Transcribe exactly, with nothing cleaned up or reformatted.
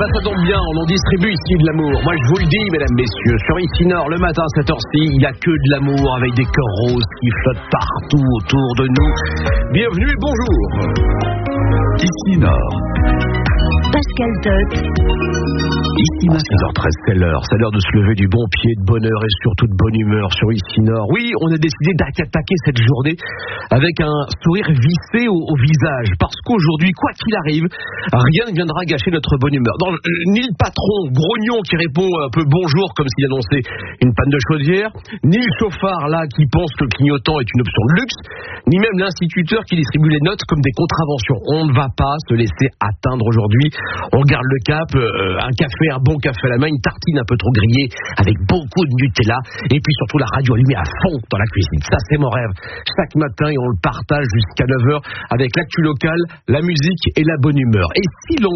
bah ça tombe bien, on en distribue ici de l'amour. Moi je vous le dis, mesdames, messieurs, sur Ici Nord, le matin à cette heure-ci, il n'y a que de l'amour avec des cœurs roses qui flottent partout autour de nous. Bienvenue et bonjour. Ici Nord. Pascal Tot. Ici Nord. six heures treize, c'est l'heure. C'est l'heure de se lever du bon pied, de bonne heure et surtout de bonne humeur sur Ici Nord. Oui, on a décidé d'attaquer cette journée avec un sourire vissé au, au visage. Parce qu'aujourd'hui, quoi qu'il arrive, rien ne viendra gâcher notre bonne humeur. Dans, euh, ni le patron grognon qui répond un peu bonjour comme s'il annonçait une panne de chaudière, ni le chauffard là qui pense que le clignotant est une option de luxe, ni même l'instituteur qui distribue les notes comme des contraventions. On ne va pas se laisser atteindre aujourd'hui. On garde le cap, euh, un café, un bon café à la main, une tartine un peu trop grillée avec beaucoup de Nutella et puis surtout la radio allumée à fond dans la cuisine. Ça c'est mon rêve. Chaque matin et on le partage jusqu'à neuf heures avec l'actu locale, la musique et la bonne humeur. Et si l'on